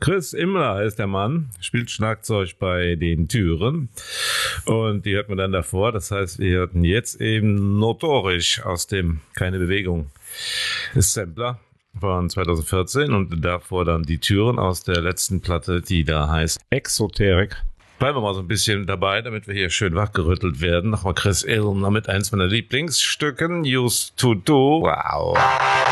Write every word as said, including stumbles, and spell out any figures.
Chris Immler ist der Mann, spielt Schlagzeug bei den Türen und die hört man dann davor. Das heißt, wir hörten jetzt eben Notorisch aus dem Keine Bewegung Sampler von zwanzig vierzehn und davor dann die Türen aus der letzten Platte, die da heißt Exoterik. Bleiben wir mal so ein bisschen dabei, damit wir hier schön wachgerüttelt werden. Nochmal Chris Immler mit eins meiner Lieblingsstücken, Used to Do. Wow.